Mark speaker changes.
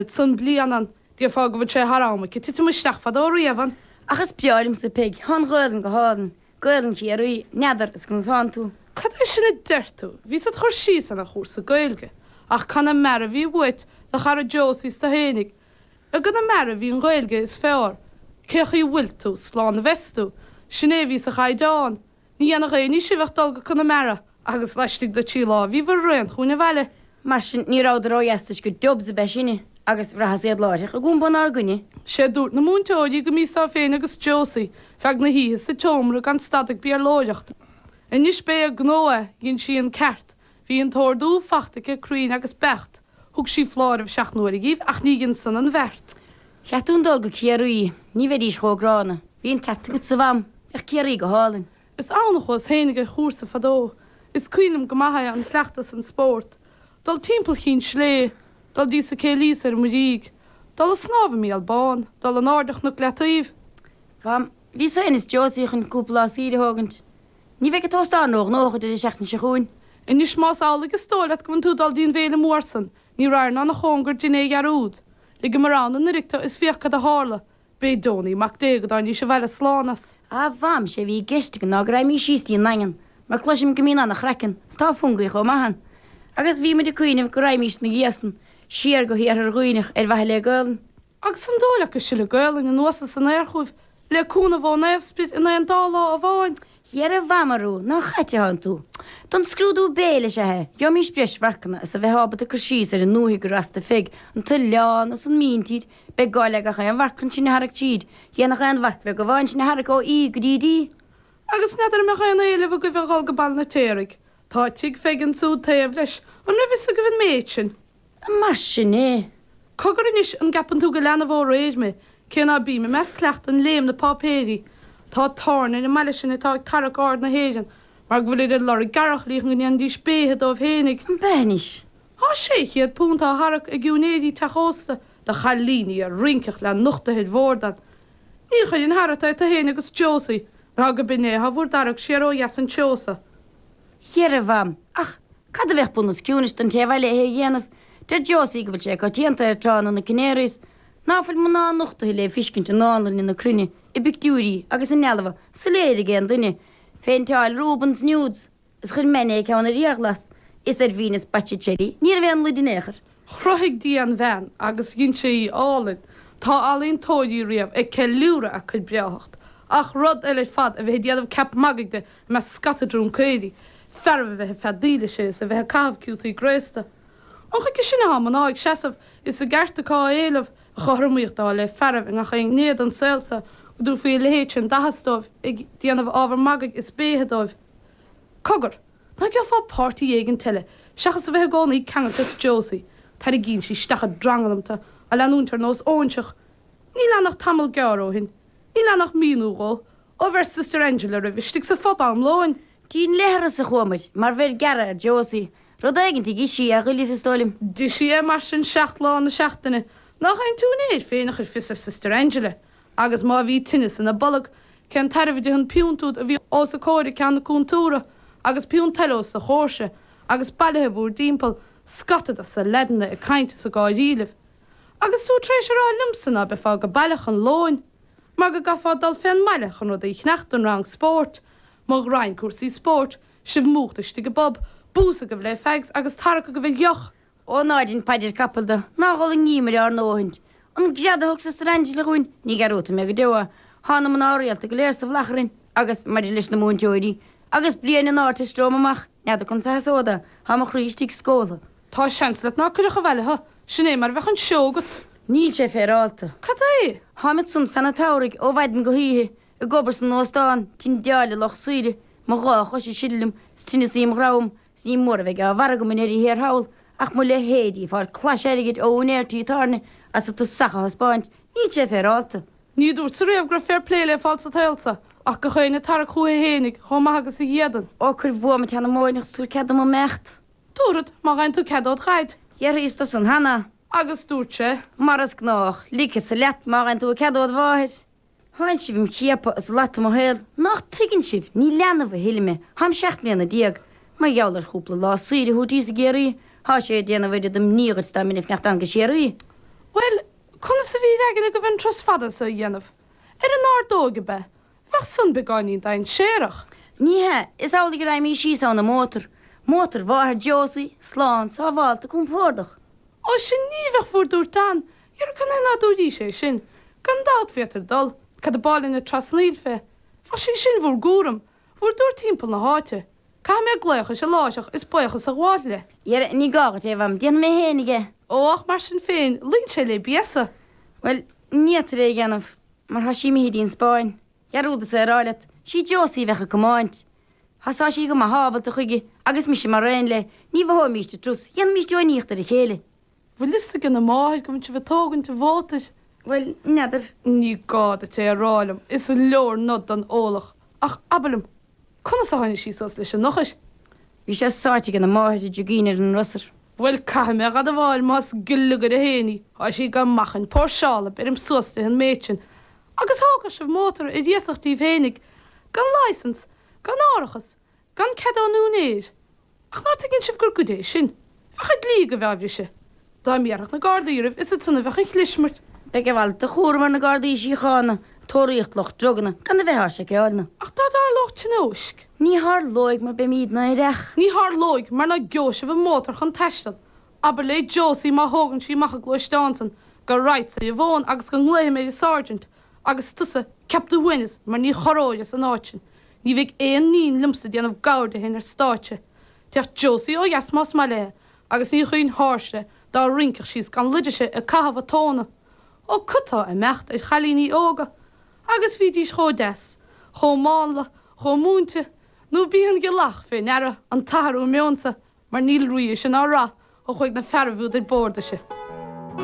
Speaker 1: Sun blianan die fá go sé harráma, ki tu muisteach fad óíhan.
Speaker 2: Achas beálim sa pig, hon röden go háden, goden ki arui, nedar is gon sáin tú.
Speaker 1: Cad é sinna deirú, vís a chur sí an a chór sa gailge, ach canna mer a bhí bhuiit de char a Jos vís a hénig. A ganna mer a bhí an gailge is fear, ceach í bhfuil tú sláán a vestú, sinné vís a chaidáin, ní anna ré ní sibhachtal go canna mera, agus leistig do tí lá, hí bhar roian chúna bheile.
Speaker 2: Mar sin ní ráidir óheastas go dobs a besinine, agus bhrahas iad láireach a gúmban argunne.
Speaker 1: sé dúirt na múntóidí go míá féin agus Josie, feag na hí sa tomra gan stadig bí ar láireacht. I níos bé a gnóa ginn si an ceart, hí an tórdú fachta go cruín agus becht, thug sí fláir seach nuair gíh ach ní gin san an bhert.
Speaker 2: Cheatún dul go ciarúí, ní bheith chógrána, hín teta go sa bham, ach ciarí go hálinn.
Speaker 1: Is annachchos hénig a chósa fadó, is cuiinem go maithe an cleachtas an sport, dal timppel chin slé, dal dí sa cé lís ar muríg, dal a snáfa mí albán, dal an ádach na gleataíh.
Speaker 2: Bham, hí sa is Josíach an cúpla síide hágant. Ní bheith go tóstá nócha de seachtain se chuin.
Speaker 1: I níos más álagus tóilet go tú dal dín bhéle mórsan, ní rairna na chóngur diné garúd. I go marrán na ricta is fiocha a hála, bé dónaí mac dé go dáin se bheile slánas.
Speaker 2: A bham sé bhí geiste go ná raim mí síí nagan, mar cloisiim gomína nach chrecin, stá fungaí go mahan. Agus bhí me de cuioineh go raimís na ghéasan, siar go hiar ar roiinech ar bhethe le gailen.
Speaker 1: Agus an dóla go se le gailing an nuasa san airchuh, le cúna bhá nefspit in an dála a bháin.
Speaker 2: Hier a bhamarú ná chaite an tú. Don scrúdú béle se he, jo mís bres vercanna is a bheith habbat a chusís ar an nuhi go rasta fig, an tu leán as an míntíd, be gáile a cha an bharcan sin harach tíd, dhéanach an bharc go bháin sin harach ó í go dídí.
Speaker 1: Agus neidir me chan éileh go bheitháil go ball na téirigh, tá tiigh fegin sú taobh leis, an nuvis a go bhín méidsin.
Speaker 2: A mar sin é.
Speaker 1: Cogur inis an gapan tú go lena bhó réid me, céna bí me mes clecht an léim na pápéri. Tá tarn in meile sin atá tarach ard na héan, mar bhfuil idir lor garach líoch go an dís béthe dómh hénig.
Speaker 2: An benis.
Speaker 1: Tá sé chiad púnta harach a gúnéí tachósta, de chalíní a rincach le nuchtahéid bhórdan. Ní chuid in harata a hénig agus Josie, ná go binné ha bhór darach séró jas an Josa.
Speaker 2: Hier a bham, ach, cad a bheith búnas ciúnis don tehaile hé dhéanamh, de Josie go bhil sé go tíanta ar trán na Canaries, náfuil man ná nuchtaí le fiscinnte nálan in na crunne, I bictúí agus in nealha, sa léir géan duine, féin teáil Rubens Nudes, is chun mena ceanna riaglas, is ar bhínas batchelí, ní a bheith an ludinéchar.
Speaker 1: Chroigh dí an bhean agus ginn sé í álinn, tá alíonn tóidí riamh ag ce luúra a chud breacht, ach rud eile fad a bheith diaadmh cap magigde me scatadrún céirí, ferh bheith fedíile sé a bheith cabhciútaí gréista. Och go sinna ha man áig seasamh is a gceirta cá éileh a chormíochtá le ferh in a chéon néad an selsa, dú fao lehéit an dahastómh ag díanamh ábhar magig is béhedómh. Cogur, ná go fá pártaí éigen teile, seachas a bheith gánaí ceantas Josie, tar i gín sí stacha drangalamta a leanúntar nós ónseach. Ní lenach tamil gearóhin, ní lenach míúgó, ó bhar Sister Angela a bhí stig sa fopám láin.
Speaker 2: Dín lehar sa chumaid, mar bhir gara ar Josie, rud eigentí gí a ghilí sa stólim.
Speaker 1: Dí si é mar sin seach lá na seachtainna, nach ein túnéad féinach ar fis Sister Angela. Agus má bhí tinnis in a bollag, cen tarfide hunn piúntúd a bhí os a cóirí cean na cúntúra, agus piún telós sa chóirse, agus bailithe bhúr dímpel scatad a sa ledanna a cainte sa gáidíileh. Agus tú trééis rá limsanna be fá go bailach an láin, mar go gafá dal féin meilech an rud í chnecht an rang sport, má rein cuasaí sport, sibh múchtaiste go bob, búsa go bh le fegs agus tarcha go bhfuil joch.
Speaker 2: Ó náidin paidir capalda, ná chola nímar ar nóhaint. An gcead a thug sa Angela chuin, ní garúta me go dewa, hána man áíalta go léir sa bhlacharin, agus mar leis na múnteoirí, agus blian an áirta strómamach, nead a chun sa sóda, ha mo chrístig scóla.
Speaker 1: Tá seans le ná chuirecha bheile ha, sinné mar bheith an seogat.
Speaker 2: Níl sé féráalta.
Speaker 1: Cad é?
Speaker 2: Háid sun fena táraigh ó bhaidin go híthe, i gobar san nóstáin, tin deáile loch suide, má gá chuisi silim, stíine síim rám, sí mór a bheith a bharga man éirí hir hawl, ach mo le hédí fáil clas airigid ó néirtíí tarne, as a tú sacha haspáint, ní sé féráalta.
Speaker 1: Ní dúirt sa réamh gur fair play le fáilsa tailsa, ach go chuine tar chuha hénig, chomma agus i héadan.
Speaker 2: Ó chur bhua teanna móineach súr ceadam ó mecht.
Speaker 1: Dúrad, má gain tú cedód chaid.
Speaker 2: Iar ísta san hana.
Speaker 1: Agus dúirt sé.
Speaker 2: Maras gnách, lícha sa let má gain tú cedód bháid. Hain si bhím chiapa as lata mo héil, nach tuigin sib, ní leanamh hiilime, ham seach blianana diag, má joular chúpla lá suide hú dí sa géirí, há sé déanana bhaidir dam nígad sta minif necht an go séirí.
Speaker 1: Well, chuna sa bhí agin go bhain tros fada sa dhéanamh. An ardóga be, bheith sun begáín dain séireach.
Speaker 2: Níthe, is ála go raimí síos an na mótar. Mótar bháthair Josie, sláán, sa bháilta chun fórdach.
Speaker 1: Ó sin ní bheith fuair dúr dan, ar chun hena dúí sé sin, gan dát fétar dul, cad a báilin na trasníd fé. Fa sin bhór gúram, bhór dúr timppla na háte. Ca mé gléocha se láiseach is buchas a bháil le.
Speaker 2: Iar ní gágat é bham, déan mé hénige.
Speaker 1: Óach mar sin féin, lín sé le biasa.
Speaker 2: Well, nítar é ganamh, mar ha sí mi hídín Spáin. Jarúda sa ráilet, sí Josie bhecha gomáint. Hasá sí go má hábal a chuige, agus mi sé mar réin le, ní bhá míiste trús, dhéan míiste ó níochtar a chéile.
Speaker 1: Bhfuil is gan na máid gom te bheith tógann te bhótais.
Speaker 2: Well, neidir.
Speaker 1: Ní gáda té a rálam, is a leor nod an ólach. Ach, abalam, chuna sa haine sí sos leis an nochas?
Speaker 2: Bhí sé sáte gan na máid a jogínar an Russar.
Speaker 1: Well, caim me gad a bháil más gilugad a héni, a sí gan machan pór seála ber im sosta an méitsin. Agus hágas sef mótar i dhéasachtaí fénig, gan license, gan árachas, gan cedá núnéir. Ach ná teginn sef gur gudéis sin, fachad líga bheabhri se. Dá miarach na gardaíirih is a tunna bhecha chlismart.
Speaker 2: Be go bhil de chóramar na gardaí sí chána, tóíocht loch drogna, gan na bheithar se ceáilna.
Speaker 1: Ach dá dar loch tin óisc.
Speaker 2: Ní haar loig mar be míad na ireach.
Speaker 1: Ní haar loig mar na gceos a mótar chun teistal. Aber le Josie má hágann sí macha glóisteansan, go right sa i bhón agus go ngléim méid sergeant, agus tusa Captain Winnes mar ní choróias an áitin. Ní bhíh éon níon limsta déanamh gabhda hin ar státe. Teach Josie ó jas más má le, agus ní chuoin háirse dá rincach síos gan lidiise a cahabh tóna. Ó cutá a mecht is chalíní óga, agus bhí dís chó des, chó mála, chó múnte, nó bíhan go lach fé nera an taharú meonsa, mar níl ruí sin á rá ó chuig na fervúd ar borda se.